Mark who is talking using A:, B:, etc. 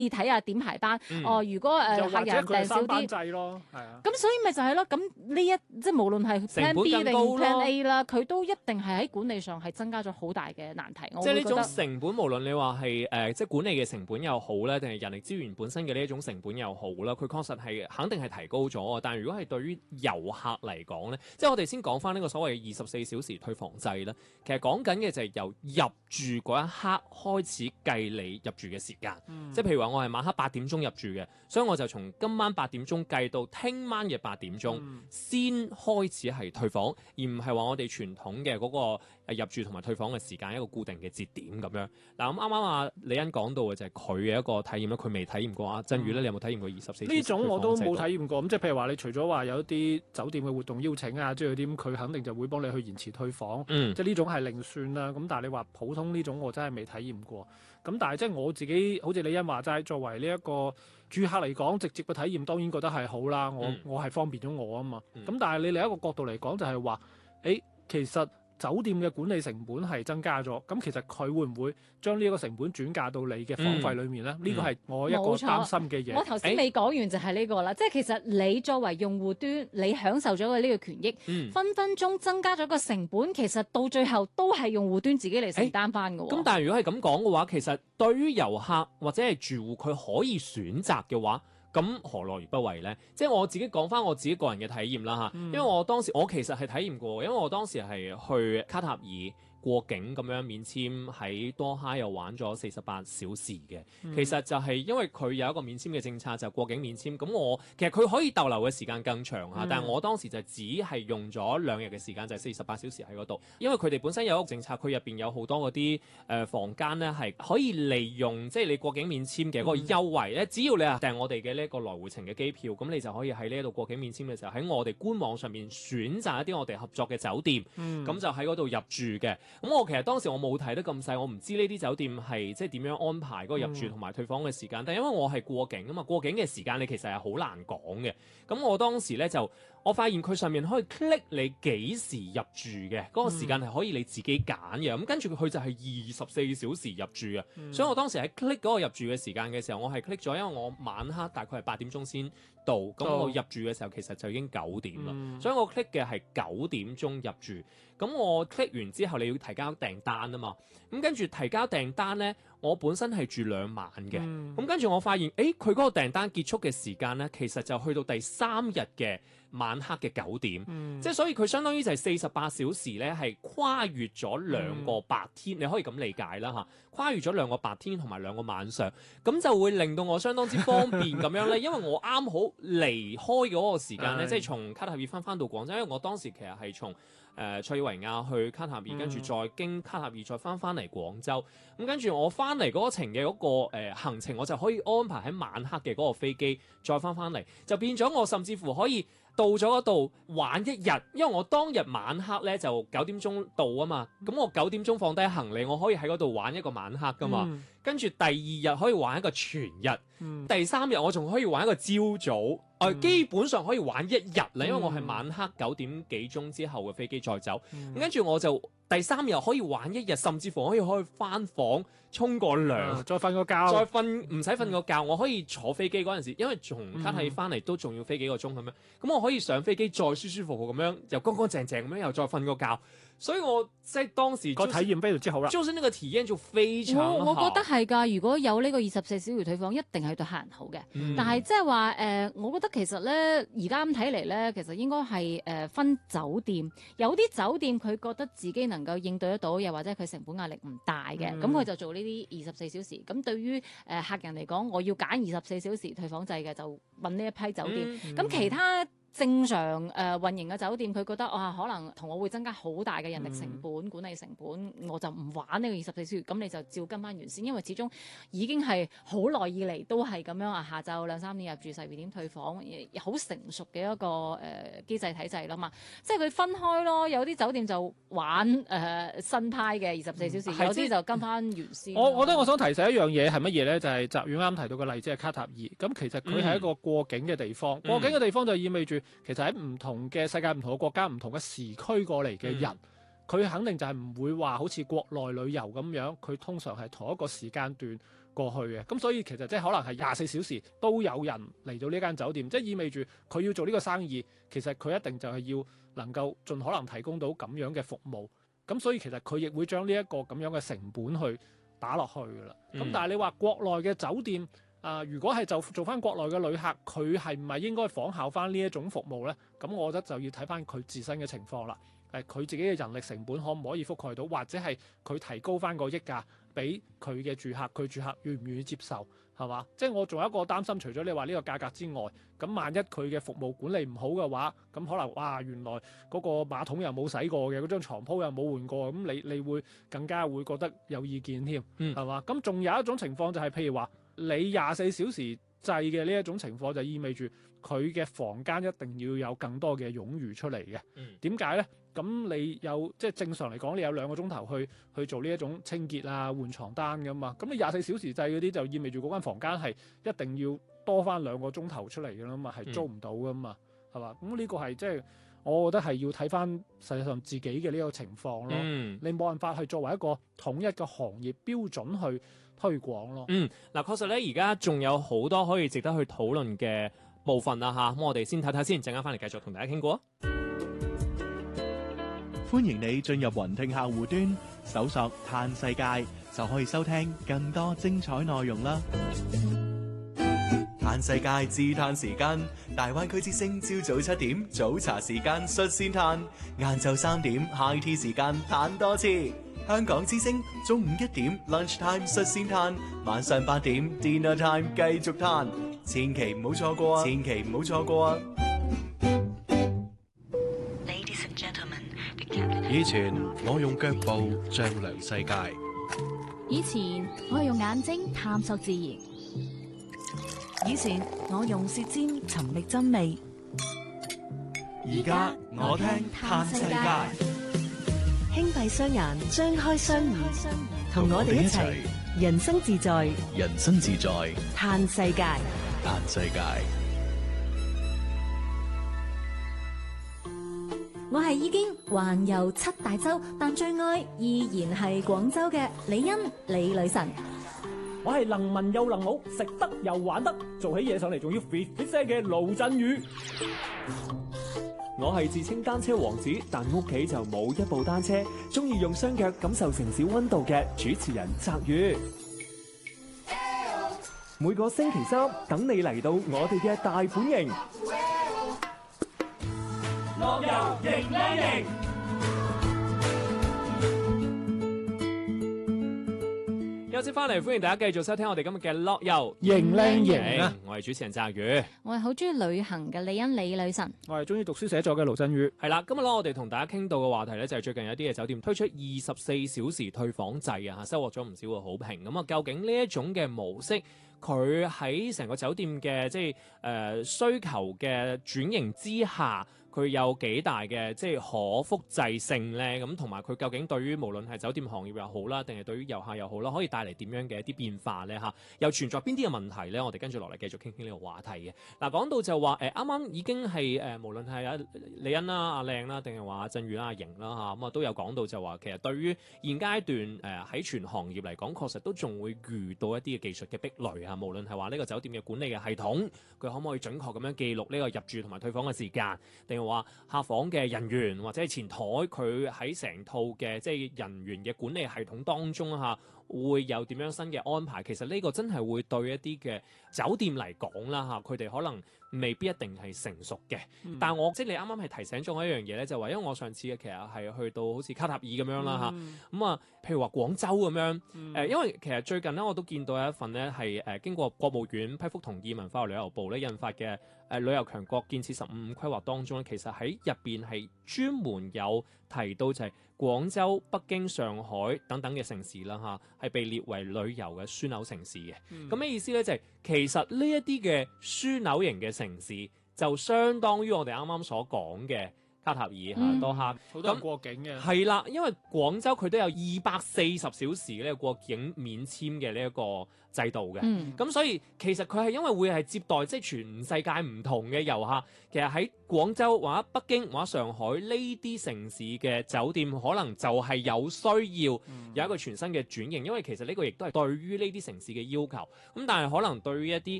A: 睇下點排班。
B: 嗯
A: 如果
C: 又或者
A: 客人訂少
C: 佢係三班
A: 啲。
C: 制咯，係啊。
A: 咁所以咪就係咯，咁呢即係無論係
B: 成
A: Plan
B: 本
A: B 定
B: 更高咯
A: Plan A 啦，佢都一定係喺管理上係增加咗好大嘅難題。我
B: 即係呢種
A: 會覺得
B: 成本，無論你話係即係管理嘅成本又好咧，定係人力資源本身嘅呢一種成本又好啦，佢確實係肯定係提高咗。但係如果係對於遊客嚟講咧，即係我哋先講翻呢個所謂嘅24小時退房制咧，其實講緊嘅就係由入住嗰一刻開始計你入住嘅時間。即係譬如話我係晚黑8點鐘入住嘅，所以我就從今晚8點鐘計到聽晚嘅8點鐘先開始係退房，而唔係話我哋傳統嘅嗰個入住同埋退房嘅時間一個固定嘅節點咁樣。嗱咁啱啱啊李欣講到嘅就係佢嘅一個體驗啦，佢未體驗過啊。振宇咧，你有冇體驗過24小時
C: 呢種我都冇體
B: 驗。
C: 驗過。咁即係譬如話，你除咗話有啲酒店嘅活動邀請啊，即係嗰啲，佢肯定就會幫你去延遲退房。即係呢種係另算啦。咁但係你話普通呢種，我真係未體驗過。咁但係即係我自己，好似李欣話齋，作為呢一個住客嚟講，直接嘅體驗當然覺得係好啦。我係方便咗我啊嘛。咁但係你另一個角度嚟講，就係話，其實酒店嘅管理成本係增加咗，咁其實佢會唔會將呢一個成本轉嫁到你嘅房費裡面咧？呢個係我一個擔心嘅嘢。
A: 我頭先未講完就係呢個啦，即係其實你作為用戶端，你享受咗嘅呢個權益，分分鐘增加咗個成本，其實到最後都係用戶端自己嚟承擔翻嘅。
B: 咁但係如果係咁講嘅話，其實對於遊客或者係住戶，佢可以選擇嘅話，咁何樂而不為呢？即係我自己講翻我自己個人嘅體驗啦嚇，因為我當時我其實係體驗過，因為我當時係去卡塔爾過境咁樣免簽，喺多哈又玩咗48小時嘅。其實就係因為佢有一個免簽嘅政策，就係過境免簽。咁我其實佢可以逗留嘅時間更長嚇，但係我當時就只係用咗2日嘅時間，就係48小時喺嗰度。因為佢哋本身有一個政策，佢入邊有好多嗰啲房間咧係可以利用即係你過境免簽嘅嗰個優惠咧，只要你訂我哋嘅呢一個來回程嘅機票，咁你就可以喺呢一度過境免簽嘅時候，喺我哋官網上面選擇一啲我哋合作嘅酒店，咁就喺嗰度入住嘅。咁我其實當時我冇睇得咁細，我唔知呢啲酒店係即係點樣安排嗰個入住同埋退房嘅時間。但因為我係過境啊嘛，過境嘅時間你其實係好難講嘅。咁我當時咧我發現佢上面可以 click 你幾時入住嘅嗰個時間係可以你自己揀嘅。咁跟住佢就係24小時入住嘅。所以我當時喺 click 嗰個入住嘅時間嘅時候，我係 click 咗，因為我晚黑大概係8點鐘先到，咁我入住嘅時候其實就已經9點啦。所以我 click 嘅係9點鐘入住。咁我 click 完之後，你要提交訂單啊嘛。咁跟住提交訂單咧，我本身係住2晚嘅。咁跟住我發現，佢嗰個訂單結束嘅時間咧，其實就去到第3日嘅晚黑嘅9點。即係所以佢相當於就係48小時咧，係跨越咗2個白天。你可以咁理解啦嚇，跨越咗2個白天同埋2個晚上，咁就會令到我相當之方便咁樣咧。因為我啱好離開嗰個時間咧，即係從卡塔爾翻到廣州，因為我當時其實係從塞爾維亞去卡塔爾，跟住再經卡塔爾再翻嚟廣州。咁跟住我翻嚟嗰程嘅嗰個行程，我就可以安排喺晚黑嘅嗰個飛機再翻嚟，就變咗我甚至乎可以到咗嗰度玩一日。因為我當日晚黑咧就9點鐘到啊嘛，咁我9點鐘放低行李，我可以喺嗰度玩一個晚黑噶嘛。跟住第2日可以玩一個全日，第3日我仲可以玩一個朝早。基本上可以玩一日啦，因為我係晚黑9點幾鐘之後嘅飛機再走。跟住我就第3日可以玩一日，甚至乎可以翻房沖個涼，
C: 再瞓個覺，
B: 唔使瞓個覺。我可以坐飛機嗰陣時，因為從卡塔爾翻嚟都仲要飛幾個鐘咁樣，咁我可以上飛機再舒舒服服咁樣，又乾乾淨淨咁樣，又再瞓個覺。所以我即係當時
C: 個體驗非常之好啦。
B: 就是呢個體驗就非常好。
A: 我覺得係㗎，如果有呢個24小時退房，一定係對客人好嘅。但係即係話我覺得其實咧，而家咁睇嚟咧，其實應該係分酒店。有啲酒店佢覺得自己能夠應對得到，又或者佢成本壓力唔大嘅，咁佢就做呢啲24小時。咁對於客人嚟講，我要揀24小時退房制嘅，就問呢一批酒店。咁其他正常運營嘅酒店，佢覺得可能同我會增加好大嘅人力成本、管理成本，我就唔玩呢個24小時。咁你就照跟翻原先，因為始終已經係好耐以嚟都係咁樣下晝2-3點入住，12點退房，好成熟嘅一個機制體制啦嘛。即係佢分開咯，有啲酒店就玩新派嘅24小時，有啲就跟翻原先。
C: 我覺得我想提醒一樣嘢係乜嘢咧？就係澤遠啱提到嘅例子係卡塔爾。咁其實佢係一個過境嘅地方，過境嘅地方就意味住其實喺唔同嘅世界、唔同嘅國家、唔同嘅時區過嚟嘅人，佢肯定就係唔會話好似國內旅遊咁樣，佢通常係同一個時間段過去嘅。咁所以其實即係可能係24小時都有人嚟到呢間酒店，即係意味住佢要做呢個生意，其實佢一定就係要能夠盡可能提供到咁樣嘅服務。咁所以其實佢亦會將呢一個咁樣嘅成本去打落去㗎啦。咁但係你話國內嘅酒店如果係就做翻國內嘅旅客，佢係唔係應該仿效翻呢一種服務呢？咁我覺得就要睇翻佢自身嘅情況啦。佢自己嘅人力成本可唔可以覆蓋到，或者係佢提高翻個溢價俾佢嘅住客，佢住客願唔願意接受，係嘛？即係我仲有一個擔心，除咗你話呢個價格之外，咁萬一佢嘅服務管理唔好嘅話，咁可能哇原來嗰個馬桶又冇洗過嘅，嗰張床鋪又冇換過，咁你會更加會覺得有意見添，係嘛？咁仲有一種情況就係譬如話你24小時制嘅呢一種情況，就意味住佢嘅房間一定要有更多嘅冗餘出嚟嘅。點解呢？咁你有即係正常嚟講，你有2個鐘頭去做呢一種清潔啊、換床單噶嘛。咁你24小時制嗰啲就意味住嗰間房間係一定要多翻2個鐘頭出嚟噶啦嘛，係租唔到噶嘛，係嘛？咁呢個係即係我覺得係要睇翻實際上自己嘅呢個情況咯。你冇辦法去作為一個統一嘅行業標準去推廣咯。
B: 嗱，確實咧，而家仲有好多可以值得去討論嘅部分啦嚇。咁我哋先睇睇先，陣間翻嚟繼續同大家傾過。
D: 歡迎你進入雲聽客戶端，搜索嘆世界，就可以收聽更多精彩內容啦。嘆世界自嘆時間，大灣區之聲朝早7點早茶時間率先嘆，晏晝3點 high tea 時間嘆多次。香港之聲中午1點 lunch time 率先嘆，晚上8點 dinner time 繼續嘆，千祈唔好錯過啊！千祈唔好錯過啊！
E: 以前我用腳步丈量世界，
F: 以前我係用眼睛探索自然，以前我用舌尖尋覓真味，
D: 而家我聽嘆世界，
F: 輕閉雙眼，張開雙耳，同我哋一齊人生自在，
E: 人生自在，
F: 嘆世界，
E: 嘆世界。
F: 我係已經環遊7大洲，但最愛依然係廣州嘅李欣李女神。
G: 我係能文又能武，食得又玩得，做起嘢上嚟仲要 fit 聲嘅盧振宇。
H: 我係自稱單車王子，但屋企就冇一部單車，中意用雙腳感受城市溫度嘅主持人澤宇。每個星期3等你嚟到我哋嘅大本營。樂遊迎靚營，
B: 休息翻嚟，歡迎大家繼續收聽我哋今日嘅樂遊
C: 迎靚營啊！
B: 我係主持人澤宇，
A: 我係好中意旅行嘅李欣李女神，
C: 我係中意讀書寫作嘅盧振宇。
B: 係啦，今日我哋同大家傾到嘅話題咧，就係最近有啲嘅酒店推出24小時退房制啊，收穫咗唔少嘅好評。咁啊，究竟呢一種嘅模式，佢喺成個酒店嘅即係需求嘅轉型之下，佢有幾大嘅即係可複製性咧？咁同埋佢究竟對於無論係酒店行業又好啦，定係對於遊客又好啦，可以帶嚟點樣嘅一啲變化咧？嚇，又存在邊啲嘅問題咧？我哋跟住落嚟繼續傾傾呢個話題嘅。嗱，講到就話啱啱已經係無論係阿李欣啦、阿靚啦，定係話阿振宇啦、阿瑩啦嚇，咁啊都有講到就話其實對於現階段喺全行業嚟講，確實都仲會遇到一啲嘅技術嘅壁壘啊。無論係話呢個酒店嘅管理嘅系統，佢可唔可以準確咁樣記錄呢個入住同埋退房嘅時間，定話客房嘅人員或者係前台，佢喺成套嘅即係人員嘅管理系統當中嚇，會有點樣新嘅安排？其實呢個真係會對一啲嘅酒店嚟講啦嚇，佢哋可能未必一定係成熟嘅。但係我即係你啱啱係提醒咗我一樣嘢咧，就話因為我上次嘅其實係去到好似卡塔爾咁樣啦嚇，咁啊譬如話廣州咁樣，因為其實最近咧我都見到有一份咧係經過國務院批覆同意文化和旅遊部咧印發嘅旅遊強國建設15規劃當中咧，其實喺入邊係專門有提到就係廣州、北京、上海等等嘅城市啦嚇，係被列為旅遊嘅樞紐城市嘅。咁咩意思咧？就係其實呢一啲嘅樞紐型嘅城市，就相當於我哋啱啱所講嘅卡塔爾嚇、
A: 嗯
B: 多哈。
C: 好多人過境嘅。
B: 係啦，因為廣州佢都有240小時呢個過境免簽嘅呢一個制度嘅，咁、
A: 嗯
B: 所以其實佢係因為會係接待即係全世界唔同嘅遊客，其實喺廣州或者北京或者上海呢啲城市嘅酒店，可能就係有需要有一個全新嘅轉型，因為其實呢個亦都係對於呢啲城市嘅要求。咁但係可能對於一啲